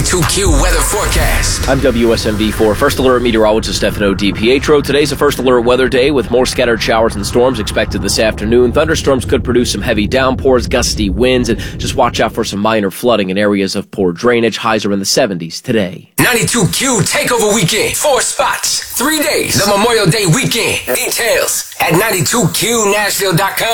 92Q weather forecast. I'm WSMV4 First Alert meteorologist Stefano DiPietro. Today's a First Alert weather day with more scattered showers and storms expected this afternoon. Thunderstorms could produce some heavy downpours, gusty winds, and just watch out for some minor flooding in areas of poor drainage. Highs are in the 70s today. 92Q takeover weekend. 4 spots, 3 days. The Memorial Day weekend. Details at 92QNashville.com.